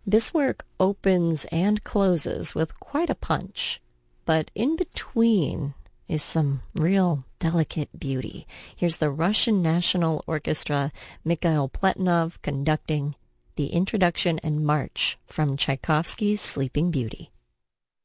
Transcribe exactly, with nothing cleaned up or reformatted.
This work opens and closes with quite a punch, but in between is some real delicate beauty. Here's the Russian National Orchestra, Mikhail Pletinov conducting the introduction and march from Tchaikovsky's Sleeping Beauty.